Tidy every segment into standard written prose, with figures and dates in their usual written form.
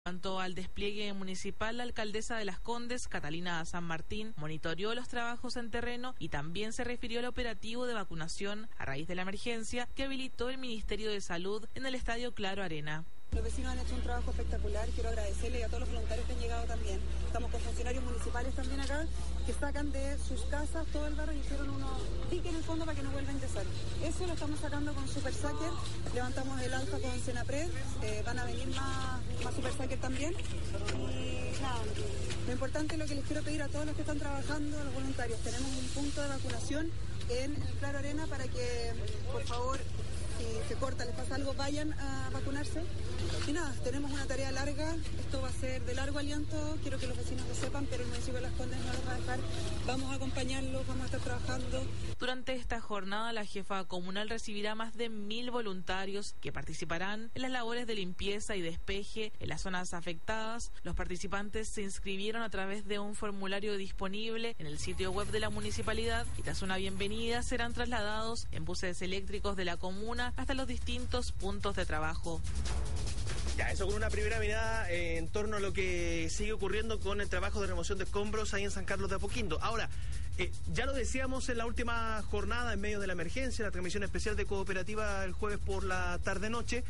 En cuanto al despliegue municipal, la alcaldesa de Las Condes, Catalina San Martín, monitoreó los trabajos en terreno y también se refirió al operativo de vacunación a raíz de la emergencia que habilitó el Ministerio de Salud en el Estadio Claro Arena. Los vecinos han hecho un trabajo espectacular, quiero agradecerle a todos los voluntarios que han llegado también. Estamos con funcionarios municipales también acá, que sacan de sus casas todo el barro y hicieron unos diques en el fondo para que no vuelva a ingresar. Eso lo estamos sacando con Super Sacker, levantamos el alfa con Senapred, van a venir más Super Sacker también. Y nada, lo importante es lo que les quiero pedir a todos los que están trabajando, a los voluntarios. Tenemos un punto de vacunación en el Claro Arena para que, por favor, si se corta, les pasa algo, vayan a vacunarse. Y nada, tenemos una tarea larga, esto va a ser de largo aliento, quiero que los vecinos lo sepan, pero el municipio de Las Condes no los va a dejar, vamos a acompañarlos, vamos a estar trabajando. Durante esta jornada, la jefa comunal recibirá más de 1000 voluntarios que participarán en las labores de limpieza y despeje en las zonas afectadas. Los participantes se inscribieron a través de un formulario disponible en el sitio web de la municipalidad y tras una bienvenida serán trasladados en buses eléctricos de la comuna hasta los distintos puntos de trabajo. Ya, eso con una primera mirada en torno a lo que sigue ocurriendo con el trabajo de remoción de escombros ahí en San Carlos de Apoquindo. Ahora, ya lo decíamos en la última jornada en medio de la emergencia, la transmisión especial de Cooperativa el jueves por la tarde-noche,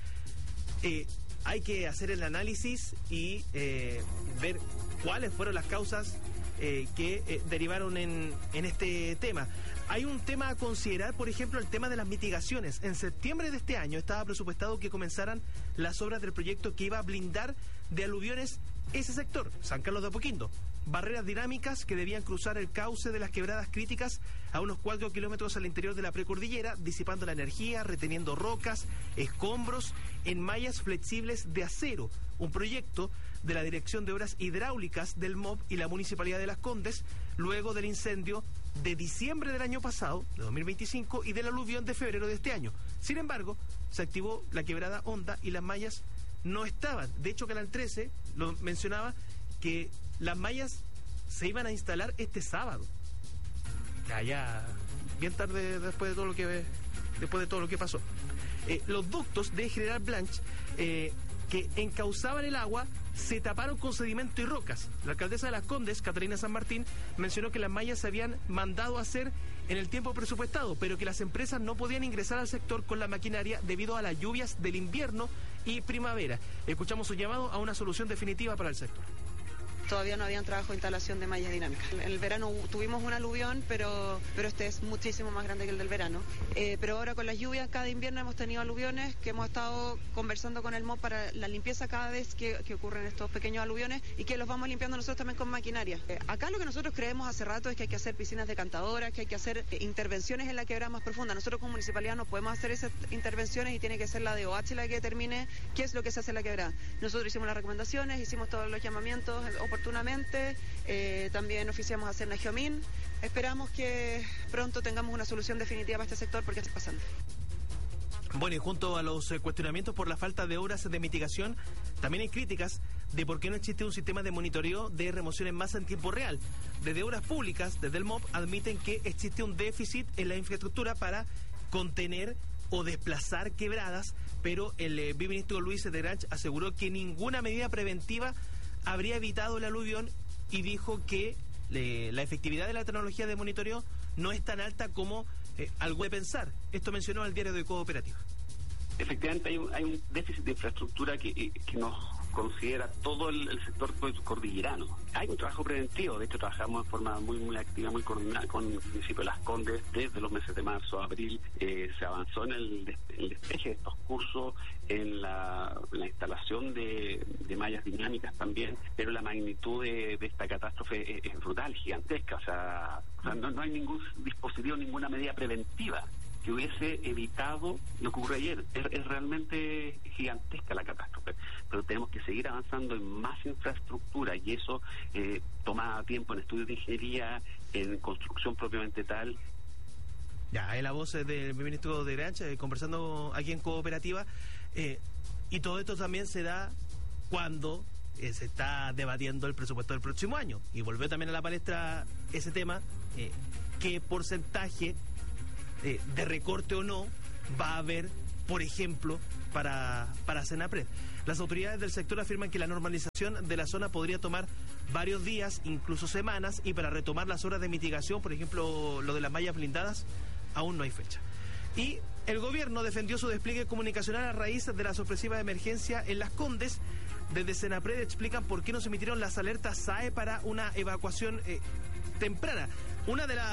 hay que hacer el análisis y ver cuáles fueron las causas que derivaron en este tema. Hay un tema a considerar, por ejemplo, el tema de las mitigaciones. En septiembre de este año estaba presupuestado que comenzaran las obras del proyecto que iba a blindar de aluviones ese sector, San Carlos de Apoquindo. Barreras dinámicas que debían cruzar el cauce de las quebradas críticas a unos 4 kilómetros al interior de la precordillera, disipando la energía, reteniendo rocas, escombros en mallas flexibles de acero. Un proyecto de la Dirección de Obras Hidráulicas del MOB y la Municipalidad de Las Condes, luego del incendio de diciembre del año pasado, de 2025, y del aluvión de febrero de este año. Sin embargo, se activó la quebrada honda y las mallas no estaban. De hecho, Canal 13 lo mencionaba, que las mallas se iban a instalar este sábado. Ya bien tarde después de todo lo que pasó. Los ductos de General Blanch que encauzaban el agua se taparon con sedimento y rocas. La alcaldesa de Las Condes, Catalina San Martín, mencionó que las mallas se habían mandado a hacer en el tiempo presupuestado, pero que las empresas no podían ingresar al sector con la maquinaria debido a las lluvias del invierno y primavera. Escuchamos su llamado a una solución definitiva para el sector. Todavía no habían trabajo de instalación de mallas dinámicas. En el verano tuvimos un aluvión, pero este es muchísimo más grande que el del verano. Pero ahora con las lluvias, cada invierno hemos tenido aluviones que hemos estado conversando con el MOB para la limpieza cada vez que ocurren estos pequeños aluviones y que los vamos limpiando nosotros también con maquinaria. Acá lo que nosotros creemos hace rato es que hay que hacer piscinas decantadoras, que hay que hacer intervenciones en la quebrada más profunda. Nosotros como municipalidad no podemos hacer esas intervenciones y tiene que ser la de OH la que determine qué es lo que se hace en la quebrada. Nosotros hicimos las recomendaciones, hicimos todos los llamamientos oportunamente, también oficiamos a Cerna Geomín. Esperamos que pronto tengamos una solución definitiva para este sector porque está pasando. Bueno, y junto a los cuestionamientos por la falta de obras de mitigación, también hay críticas de por qué no existe un sistema de monitoreo de remoción en masa en tiempo real. Desde Obras Públicas, desde el MOB, admiten que existe un déficit en la infraestructura para contener o desplazar quebradas, pero el viceministro Luis de Granch aseguró que ninguna medida preventiva habría evitado el aluvión y dijo que la efectividad de la tecnología de monitoreo no es tan alta como algo de pensar. Esto mencionó al diario de Cooperativa. Efectivamente hay un déficit de infraestructura que nos considera todo el sector cordillerano. Hay un trabajo preventivo, de hecho trabajamos de forma muy activa, muy coordinada con el municipio de Las Condes desde los meses de marzo a abril. Se avanzó en el despeje de estos cursos, en la instalación de mallas dinámicas también, pero la magnitud de esta catástrofe es brutal, gigantesca. O sea no hay ningún dispositivo, ninguna medida preventiva que hubiese evitado lo que ocurrió ayer. Es realmente gigantesca la catástrofe, pero tenemos que seguir avanzando en más infraestructura y eso toma tiempo en estudios de ingeniería, en construcción propiamente tal. Ya, es la voz del ministro de Granch conversando aquí en Cooperativa, y todo esto también se da cuando se está debatiendo el presupuesto del próximo año, y volvió también a la palestra ese tema, qué porcentaje de recorte o no va a haber, por ejemplo, para Senapred. Las autoridades del sector afirman que la normalización de la zona podría tomar varios días, incluso semanas, y para retomar las obras de mitigación, por ejemplo, lo de las mallas blindadas, aún no hay fecha. Y el gobierno defendió su despliegue comunicacional a raíz de la sorpresiva emergencia en Las Condes. Desde Senapred explican por qué no se emitieron las alertas SAE para una evacuación temprana. Una de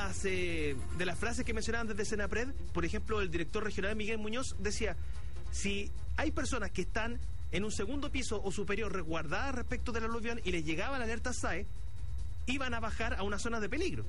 las frases que mencionaban desde Senapred, por ejemplo, el director regional Miguel Muñoz decía: si hay personas que están en un segundo piso o superior resguardadas respecto del aluvión y les llegaba la alerta SAE, iban a bajar a una zona de peligro.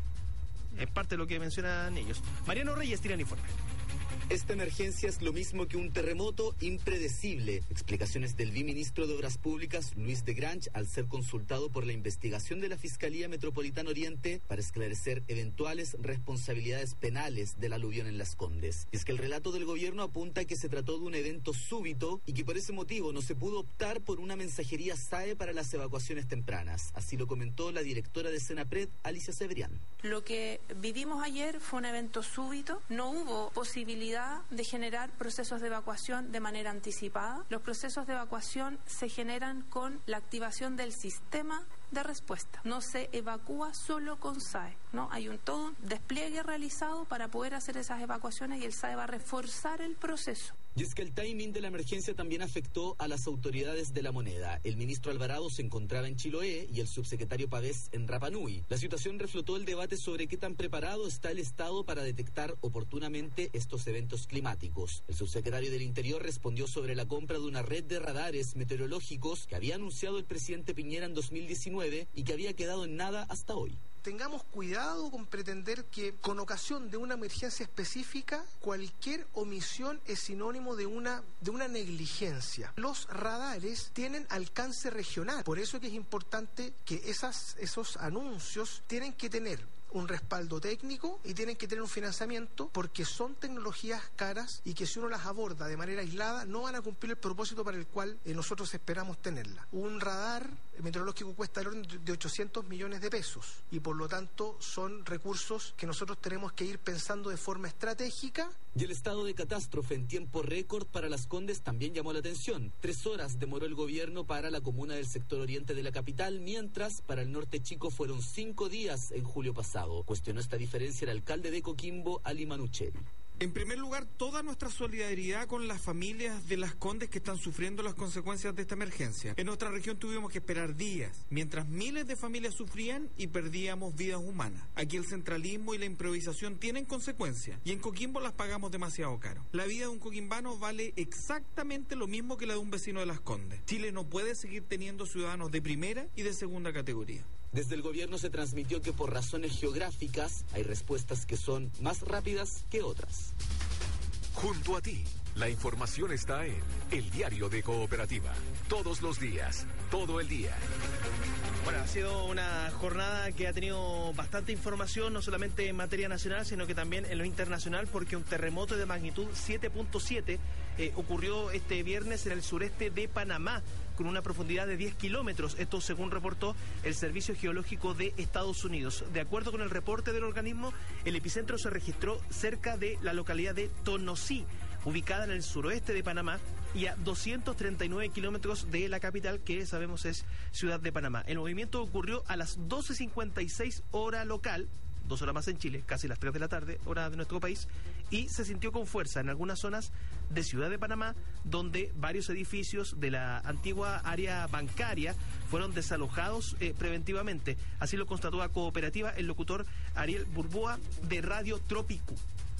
Es parte de lo que mencionan ellos. Mariano Reyes tira el informe. Esta emergencia es lo mismo que un terremoto impredecible. Explicaciones del viceministro de Obras Públicas, Luis de Grange, al ser consultado por la investigación de la Fiscalía Metropolitana Oriente para esclarecer eventuales responsabilidades penales del aluvión en Las Condes. Es que el relato del gobierno apunta a que se trató de un evento súbito y que por ese motivo no se pudo optar por una mensajería SAE para las evacuaciones tempranas. Así lo comentó la directora de Senapred, Alicia Cebrián. Lo que vivimos ayer fue un evento súbito. No hubo posibilidad de generar procesos de evacuación de manera anticipada. Los procesos de evacuación se generan con la activación del sistema de respuesta. No se evacúa solo con SAE, ¿no? Hay todo un despliegue realizado para poder hacer esas evacuaciones y el SAE va a reforzar el proceso. Y es que el timing de la emergencia también afectó a las autoridades de La Moneda. El ministro Alvarado se encontraba en Chiloé y el subsecretario Pavés en Rapa Nui. La situación reflotó el debate sobre qué tan preparado está el Estado para detectar oportunamente estos eventos climáticos. El subsecretario del Interior respondió sobre la compra de una red de radares meteorológicos que había anunciado el presidente Piñera en 2019 y que había quedado en nada hasta hoy. Tengamos cuidado con pretender que con ocasión de una emergencia específica cualquier omisión es sinónimo de una negligencia. Los radares tienen alcance regional, por eso que es importante que esos anuncios tienen que tener un respaldo técnico y tienen que tener un financiamiento, porque son tecnologías caras y que si uno las aborda de manera aislada no van a cumplir el propósito para el cual nosotros esperamos tenerla. Un radar meteorológico cuesta el orden de 800 millones de pesos y por lo tanto son recursos que nosotros tenemos que ir pensando de forma estratégica. Y el estado de catástrofe en tiempo récord para Las Condes también llamó la atención. 3 horas demoró el gobierno para la comuna del sector oriente de la capital, mientras para el norte chico fueron 5 días en julio pasado. Cuestionó esta diferencia el alcalde de Coquimbo, Ali Manucheri. En primer lugar, toda nuestra solidaridad con las familias de Las Condes que están sufriendo las consecuencias de esta emergencia. En nuestra región tuvimos que esperar días, mientras miles de familias sufrían y perdíamos vidas humanas. Aquí el centralismo y la improvisación tienen consecuencias, y en Coquimbo las pagamos demasiado caro. La vida de un coquimbano vale exactamente lo mismo que la de un vecino de Las Condes. Chile no puede seguir teniendo ciudadanos de primera y de segunda categoría. Desde el gobierno se transmitió que por razones geográficas hay respuestas que son más rápidas que otras. Junto a ti, la información está en El Diario de Cooperativa. Todos los días, todo el día. Bueno, ha sido una jornada que ha tenido bastante información, no solamente en materia nacional, sino que también en lo internacional, porque un terremoto de magnitud 7.7 ocurrió este viernes en el sureste de Panamá, con una profundidad de 10 kilómetros. Esto según reportó el Servicio Geológico de Estados Unidos. De acuerdo con el reporte del organismo, el epicentro se registró cerca de la localidad de Tonosí, ubicada en el suroeste de Panamá y a 239 kilómetros de la capital, que sabemos es Ciudad de Panamá. El movimiento ocurrió a las 12:56 hora local, 2 horas más en Chile, casi las 3 de la tarde, hora de nuestro país, y se sintió con fuerza en algunas zonas de Ciudad de Panamá, donde varios edificios de la antigua área bancaria fueron desalojados preventivamente. Así lo constató a Cooperativa el locutor Ariel Burboa de Radio Trópico.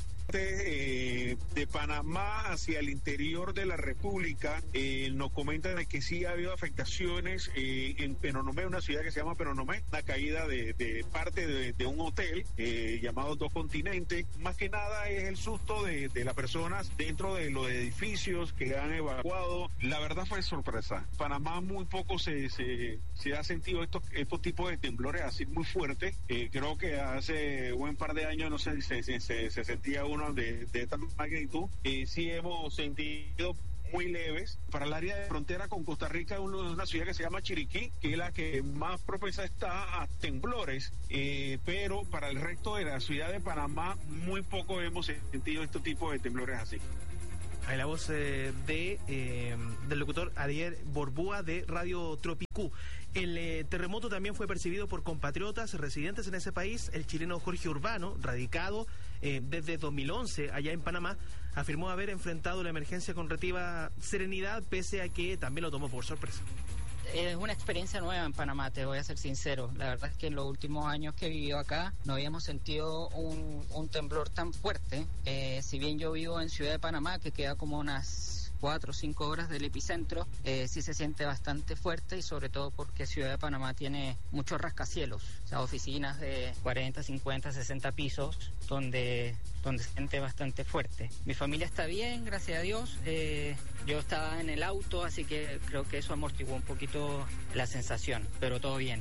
De Panamá hacia el interior de la República, nos comentan de que sí ha habido afectaciones en Penonomé, una ciudad que se llama Penonomé, la caída de parte de un hotel llamado Dos Continentes. Más que nada es el susto de las personas dentro de los edificios que han evacuado. La verdad fue sorpresa. Panamá muy poco se ha sentido estos tipos de temblores así muy fuertes. Creo que hace un par de años no sé, se sentía uno de esta magnitud. Sí hemos sentido muy leves. Para el área de frontera con Costa Rica, una ciudad que se llama Chiriquí, que es la que más propensa está a temblores, pero para el resto de la ciudad de Panamá muy poco hemos sentido este tipo de temblores así. Hay la voz del locutor Ariel Borbúa de Radio Tropicú. El terremoto también fue percibido por compatriotas residentes en ese país. El chileno Jorge Urbano, radicado desde 2011 allá en Panamá, afirmó haber enfrentado la emergencia con relativa serenidad, pese a que también lo tomó por sorpresa. Es una experiencia nueva en Panamá, te voy a ser sincero. La verdad es que en los últimos años que he vivido acá no habíamos sentido un temblor tan fuerte. Si bien yo vivo en Ciudad de Panamá, que queda como unas 4 o 5 horas del epicentro, sí se siente bastante fuerte, y sobre todo porque Ciudad de Panamá tiene muchos rascacielos, o sea, oficinas de 40, 50, 60 pisos, donde se siente bastante fuerte. Mi familia está bien, gracias a Dios. Yo estaba en el auto, así que creo que eso amortiguó un poquito la sensación, pero todo bien.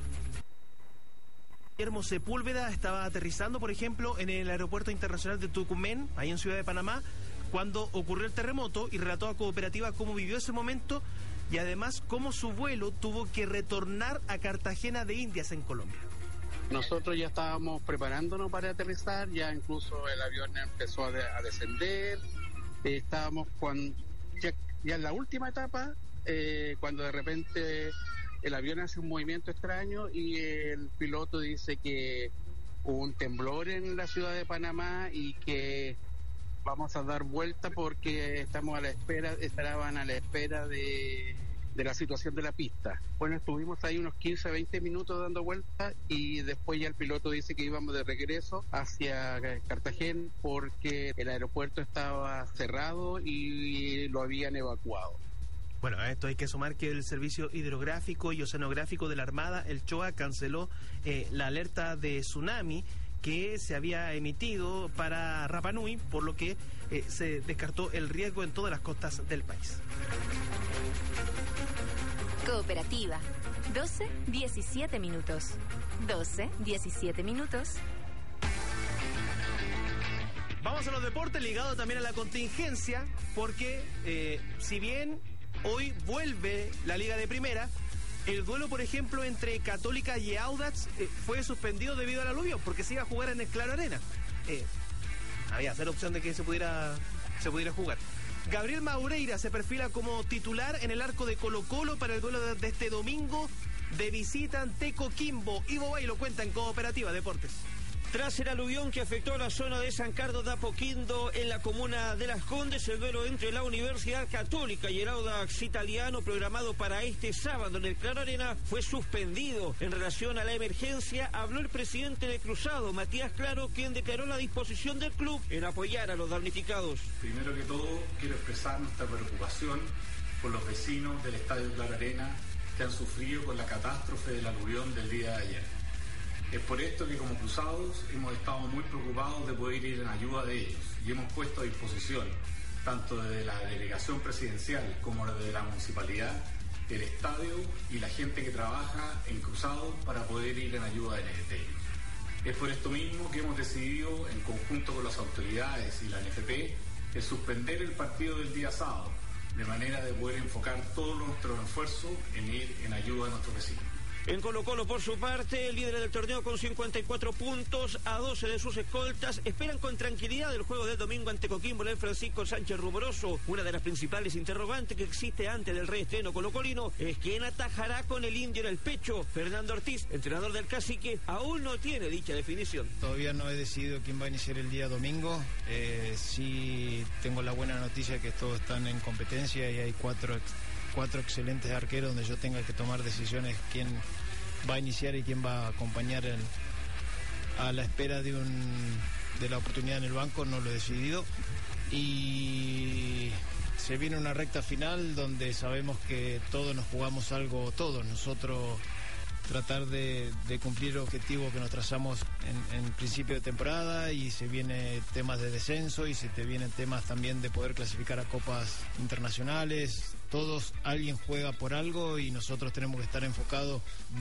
Guillermo Sepúlveda estaba aterrizando, por ejemplo, en el aeropuerto internacional de Tucumán, ahí en Ciudad de Panamá, cuando ocurrió el terremoto, y relató a Cooperativa cómo vivió ese momento y además cómo su vuelo tuvo que retornar a Cartagena de Indias, en Colombia. Nosotros ya estábamos preparándonos para aterrizar, ya incluso el avión empezó a descender. Estábamos ya en la última etapa, cuando de repente el avión hace un movimiento extraño y el piloto dice que hubo un temblor en la ciudad de Panamá y que vamos a dar vuelta porque estaban a la espera de la situación de la pista. Bueno, estuvimos ahí unos 15, 20 minutos dando vueltas, y después ya el piloto dice que íbamos de regreso hacia Cartagena porque el aeropuerto estaba cerrado y lo habían evacuado. Bueno, a esto hay que sumar que el Servicio Hidrográfico y Oceanográfico de la Armada, el CHOA, canceló la alerta de tsunami que se había emitido para Rapa Nui, por lo que se descartó el riesgo en todas las costas del país. Cooperativa, 12:17 minutos. 12:17 minutos. Vamos a los deportes, ligado también a la contingencia, porque si bien hoy vuelve la Liga de Primera, el duelo, por ejemplo, entre Católica y Audax fue suspendido debido al aluvio, porque se iba a jugar en el Claro Arena. Había cero opción de que se pudiera jugar. Gabriel Maureira se perfila como titular en el arco de Colo-Colo para el duelo de este domingo de visita ante Coquimbo. Ivo Bay lo cuenta en Cooperativa Deportes. Tras el aluvión que afectó la zona de San Carlos de Apoquindo en la comuna de Las Condes, el duelo entre la Universidad Católica y el Audax Italiano, programado para este sábado en el Claro Arena, fue suspendido. En relación a la emergencia, habló el presidente de Cruzado, Matías Claro, quien declaró la disposición del club en apoyar a los damnificados. Primero que todo, quiero expresar nuestra preocupación por los vecinos del Estadio Claro Arena que han sufrido con la catástrofe del aluvión del día de ayer. Es por esto que como Cruzados hemos estado muy preocupados de poder ir en ayuda de ellos, y hemos puesto a disposición, tanto desde la delegación presidencial como desde la municipalidad, el estadio y la gente que trabaja en Cruzados para poder ir en ayuda de ellos. Es por esto mismo que hemos decidido, en conjunto con las autoridades y la NFP, el suspender el partido del día sábado, de manera de poder enfocar todo nuestro esfuerzo en ir en ayuda a nuestros vecinos. En Colo-Colo, por su parte, el líder del torneo con 54 puntos, a 12 de sus escoltas, esperan con tranquilidad el juego del domingo ante Coquimbo en el Francisco Sánchez Rumoroso. Una de las principales interrogantes que existe antes del reestreno colocolino es quién atajará con el indio en el pecho. Fernando Ortiz, entrenador del Cacique, aún no tiene dicha definición. Todavía no he decidido quién va a iniciar el día domingo. Sí tengo la buena noticia que todos están en competencia y hay cuatro excelentes arqueros donde yo tenga que tomar decisiones quién va a iniciar y quién va a acompañar a la espera de la oportunidad en el banco. No lo he decidido, y se viene una recta final donde sabemos que todos nos jugamos algo, todos nosotros tratar de cumplir el objetivo que nos trazamos en principio de temporada, y se vienen temas de descenso y se te vienen temas también de poder clasificar a copas internacionales. alguien juega por algo y nosotros tenemos que estar enfocados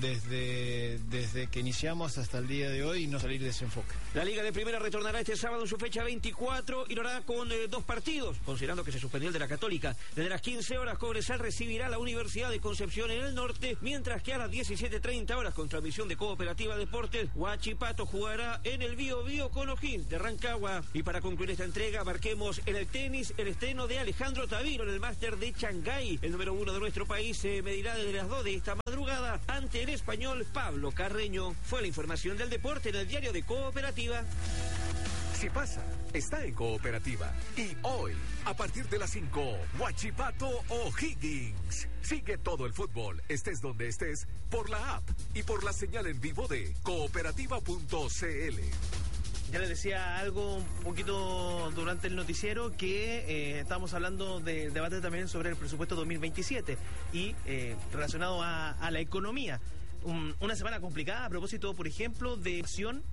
desde que iniciamos hasta el día de hoy y no salir de ese enfoque. La Liga de Primera retornará este sábado en su fecha 24 y lo hará con 2 partidos, considerando que se suspendió el de la Católica. Desde las 15 horas, Cobresal recibirá a la Universidad de Concepción en el norte, mientras que a las 17:30 horas, con transmisión de Cooperativa Deportes, Huachipato jugará en el Bío Bío con O'Higgins de Rancagua. Y para concluir esta entrega, abarquemos en el tenis el estreno de Alejandro Taviro en el Máster de Shanghái. El número 1 de nuestro país se medirá desde las 2 de esta madrugada ante el español Pablo Carreño. Fue la información del deporte en el diario de Cooperativa. Si pasa, está en Cooperativa. Y hoy, a partir de las 5, Huachipato O'Higgins. Sigue todo el fútbol, estés donde estés, por la app y por la señal en vivo de cooperativa.cl. Ya les decía algo un poquito durante el noticiero que estábamos hablando del debate también sobre el presupuesto 2027 y relacionado a la economía. Una semana complicada a propósito, por ejemplo, de inflación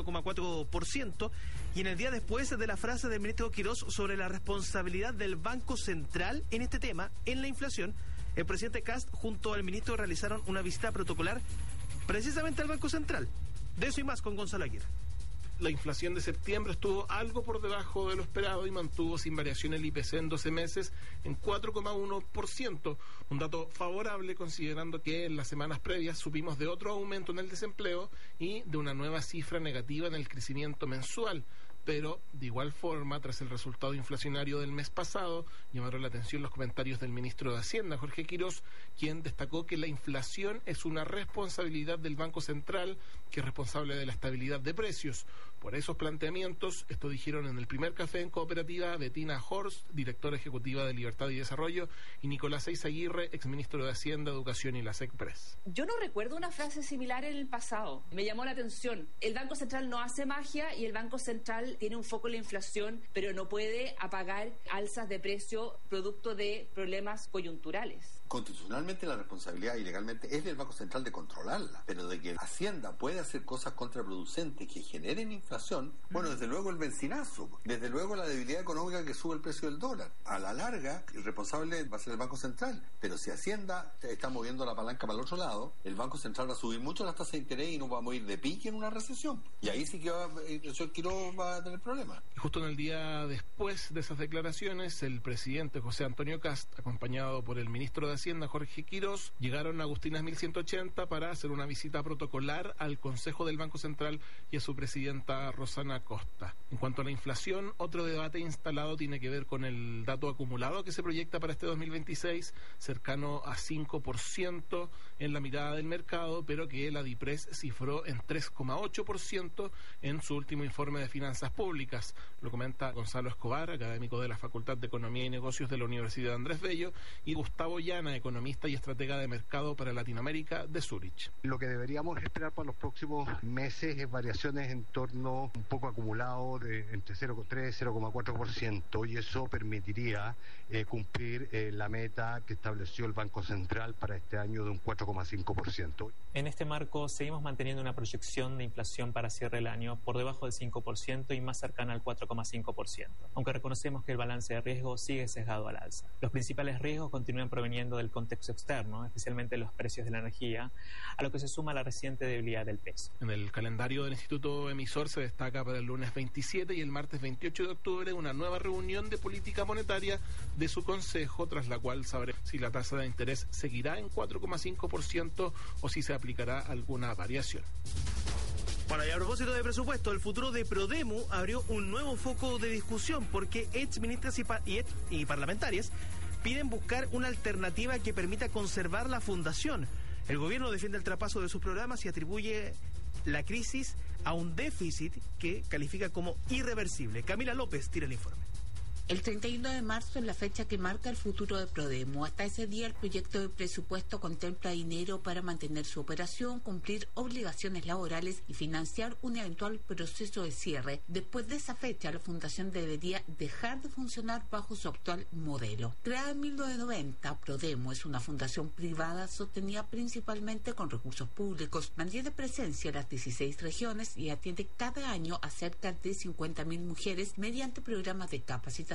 0,4%, y en el día después de la frase del ministro Quirós sobre la responsabilidad del Banco Central en este tema, en la inflación, el presidente Kast junto al ministro realizaron una visita protocolar precisamente al Banco Central. De eso y más con Gonzalo Aguirre. La inflación de septiembre estuvo algo por debajo de lo esperado y mantuvo sin variación el IPC en 12 meses en 4,1%, un dato favorable considerando que en las semanas previas supimos de otro aumento en el desempleo y de una nueva cifra negativa en el crecimiento mensual. Pero, de igual forma, tras el resultado inflacionario del mes pasado, llamaron la atención los comentarios del ministro de Hacienda, Jorge Quirós, quien destacó que la inflación es una responsabilidad del Banco Central, que es responsable de la estabilidad de precios. Por esos planteamientos, esto dijeron en el primer café en Cooperativa Bettina Horst, directora ejecutiva de Libertad y Desarrollo, y Nicolás Eizaguirre, exministro de Hacienda, Educación y la SECPRES. Yo no recuerdo una frase similar en el pasado. Me llamó la atención. El Banco Central no hace magia y el Banco Central tiene un foco en la inflación, pero no puede apagar alzas de precio producto de problemas coyunturales. Constitucionalmente la responsabilidad y legalmente es del Banco Central de controlarla, pero de que Hacienda puede hacer cosas contraproducentes que generen inflación, bueno, desde luego el benzinazo, desde luego la debilidad económica que sube el precio del dólar. A la larga, el responsable va a ser el Banco Central, pero si Hacienda está moviendo la palanca para el otro lado, el Banco Central va a subir mucho las tasas de interés y nos vamos a ir de pique en una recesión. Y ahí sí que el señor Quirós va a tener problemas. Justo en el día después de esas declaraciones, el presidente José Antonio Kast, acompañado por el ministro de Hacienda, Jorge Quirós, llegaron a Agustinas 1180 para hacer una visita protocolar al Consejo del Banco Central y a su presidenta Rosana Costa. En cuanto a la inflación, otro debate instalado tiene que ver con el dato acumulado que se proyecta para este 2026, cercano a 5% en la mirada del mercado, pero que la DIPRES cifró en 3,8% en su último informe de finanzas públicas. Lo comenta Gonzalo Escobar, académico de la Facultad de Economía y Negocios de la Universidad Andrés Bello, y Gustavo Llana, economista y estratega de mercado para Latinoamérica de Zurich. Lo que deberíamos esperar para los próximos meses es variaciones en torno un poco acumulado de entre 0,3 y 0,4%, y eso permitiría cumplir la meta que estableció el Banco Central para este año de un 4,5%. En este marco seguimos manteniendo una proyección de inflación para cierre del año por debajo del 5% y más cercana al 4,5%, aunque reconocemos que el balance de riesgo sigue sesgado al alza. Los principales riesgos continúan proveniendo del contexto externo, especialmente los precios de la energía, a lo que se suma la reciente debilidad del peso. En el calendario del Instituto Emisor se destaca para el lunes 27 y el martes 28 de octubre una nueva reunión de política monetaria de su consejo, tras la cual sabré si la tasa de interés seguirá en 4,5% o si se aplicará alguna variación. Bueno, y a propósito de presupuesto, el futuro de Prodemu abrió un nuevo foco de discusión porque exministras y parlamentarias piden buscar una alternativa que permita conservar la fundación. El gobierno defiende el traspaso de sus programas y atribuye la crisis a un déficit que califica como irreversible. Camila López tira el informe. El 31 de marzo es la fecha que marca el futuro de Prodemu. Hasta ese día el proyecto de presupuesto contempla dinero para mantener su operación, cumplir obligaciones laborales y financiar un eventual proceso de cierre. Después de esa fecha, la fundación debería dejar de funcionar bajo su actual modelo. Creada en 1990, Prodemu es una fundación privada sostenida principalmente con recursos públicos. Mantiene presencia en las 16 regiones y atiende cada año a cerca de 50.000 mujeres mediante programas de capacitación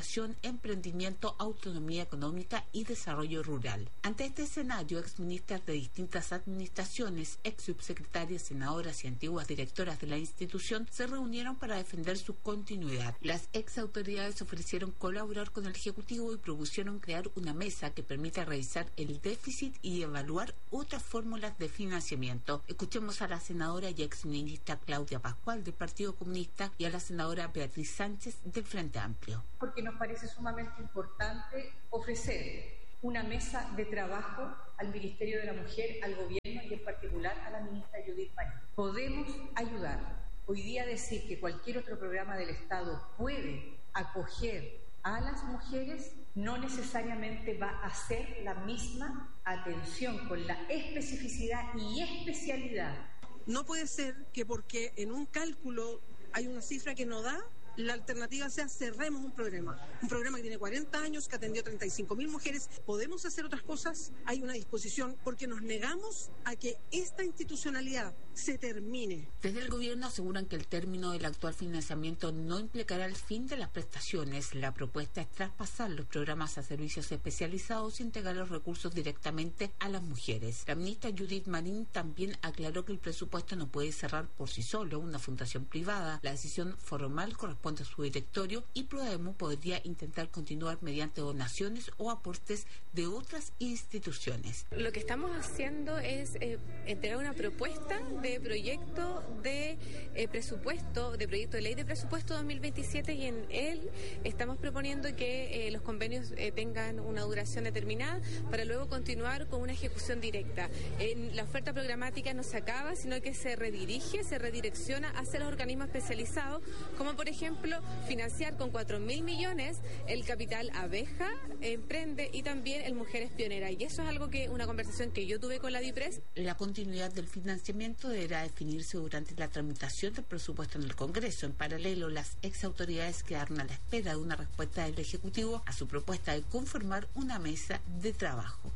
educación, emprendimiento, autonomía económica y desarrollo rural. Ante este escenario, exministras de distintas administraciones, ex subsecretarias, senadoras y antiguas directoras de la institución se reunieron para defender su continuidad. Las ex autoridades ofrecieron colaborar con el Ejecutivo y propusieron crear una mesa que permita revisar el déficit y evaluar otras fórmulas de financiamiento. Escuchemos a la senadora y exministra Claudia Pascual del Partido Comunista y a la senadora Beatriz Sánchez del Frente Amplio. Porque nos parece sumamente importante ofrecer una mesa de trabajo al Ministerio de la Mujer, al Gobierno y en particular a la ministra Judith Marín. Podemos ayudar. Hoy día decir que cualquier otro programa del Estado puede acoger a las mujeres no necesariamente va a ser la misma atención con la especificidad y especialidad. No puede ser que porque en un cálculo hay una cifra que no da, la alternativa sea cerremos un programa que tiene 40 años, que atendió 35.000 mujeres. Podemos hacer otras cosas, hay una disposición, porque nos negamos a que esta institucionalidad se termine. Desde el gobierno aseguran que el término del actual financiamiento no implicará el fin de las prestaciones. La propuesta es traspasar los programas a servicios especializados y entregar los recursos directamente a las mujeres. La ministra Judith Marín también aclaró que el presupuesto no puede cerrar por sí solo una fundación privada. La decisión formal corresponde a su directorio y Prodemo podría intentar continuar mediante donaciones o aportes de otras instituciones. Lo que estamos haciendo es entregar una propuesta de proyecto de presupuesto, de proyecto de ley de presupuesto 2027 y en él estamos proponiendo que los convenios tengan una duración determinada para luego continuar con una ejecución directa. La oferta programática no se acaba, sino que se redirige, se redirecciona hacia los organismos especializados, como por ejemplo financiar con 4.000 millones el capital Abeja, Emprende y también el Mujeres Pioneras. Y eso es algo que una conversación que yo tuve con la DIPRES. La continuidad del financiamiento deberá definirse durante la tramitación del presupuesto en el Congreso. En paralelo, las ex autoridades quedaron a la espera de una respuesta del Ejecutivo a su propuesta de conformar una mesa de trabajo.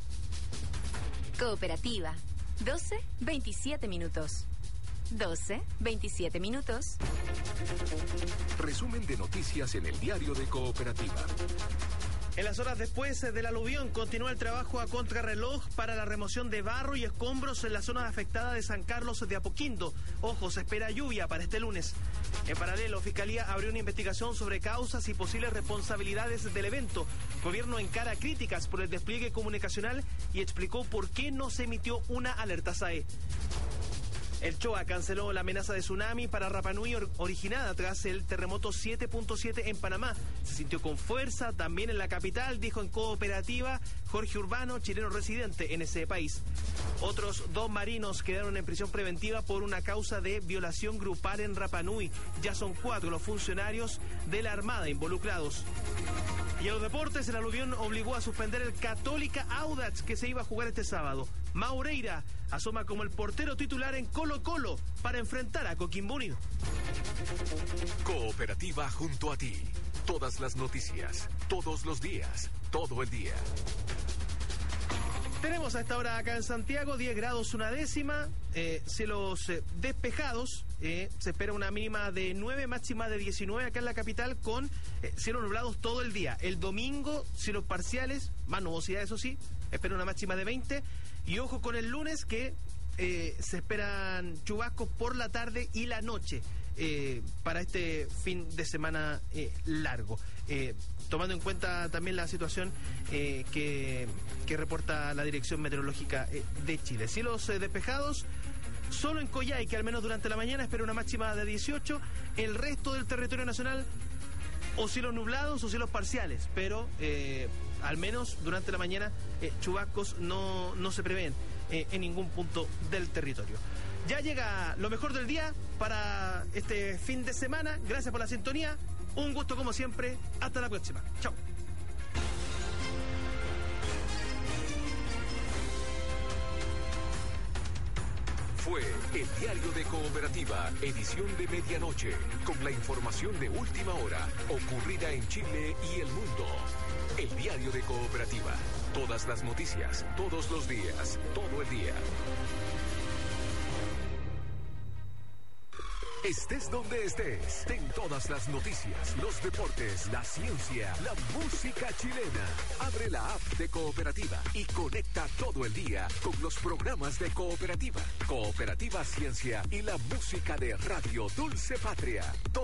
Cooperativa, 12:27 minutos. 12:27 minutos. Resumen de noticias en el diario de Cooperativa. En las horas después del aluvión continúa el trabajo a contrarreloj para la remoción de barro y escombros en la zona afectada de San Carlos de Apoquindo. Ojo, se espera lluvia para este lunes. En paralelo, Fiscalía abrió una investigación sobre causas y posibles responsabilidades del evento. Gobierno encara críticas por el despliegue comunicacional y explicó por qué no se emitió una alerta SAE. El CHOA canceló la amenaza de tsunami para Rapa Nui originada tras el terremoto 7.7 en Panamá. Se sintió con fuerza también en la capital, dijo en Cooperativa Jorge Urbano, chileno residente en ese país. Otros 2 marinos quedaron en prisión preventiva por una causa de violación grupal en Rapa Nui. Ya son 4 los funcionarios de la Armada involucrados. Y a los deportes, el aluvión obligó a suspender el Católica Audax que se iba a jugar este sábado. Maureira asoma como el portero titular en Colo-Colo para enfrentar a Coquimbo Unido. Cooperativa junto a ti. Todas las noticias, todos los días, todo el día. Tenemos a esta hora acá en Santiago 10 grados una décima, cielos despejados, se espera una mínima de 9, máxima de 19 acá en la capital con cielos nublados todo el día. El domingo cielos parciales, más nubosidad eso sí, espera una máxima de 20 y ojo con el lunes que se esperan chubascos por la tarde y la noche para este fin de semana largo. Tomando en cuenta también la situación que reporta la Dirección Meteorológica de Chile. Cielos despejados, solo en Coyhaique, al menos durante la mañana, espera una máxima de 18. El resto del territorio nacional, o cielos nublados o cielos parciales, pero al menos durante la mañana chubascos no se prevén en ningún punto del territorio. Ya llega lo mejor del día para este fin de semana. Gracias por la sintonía. Un gusto como siempre. Hasta la próxima. Chao. Fue el diario de Cooperativa, edición de medianoche, con la información de última hora ocurrida en Chile y el mundo. El diario de Cooperativa. Todas las noticias, todos los días, todo el día. Estés donde estés, ten todas las noticias, los deportes, la ciencia, la música chilena. Abre la app de Cooperativa y conecta todo el día con los programas de Cooperativa, Cooperativa Ciencia y la música de Radio Dulce Patria.